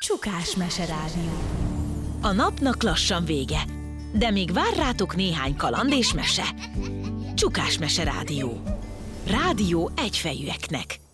Csukás meserádió. A napnak lassan vége, de még vár rátok néhány kaland és mese. Csukás meserádió. Rádió egyfejűeknek.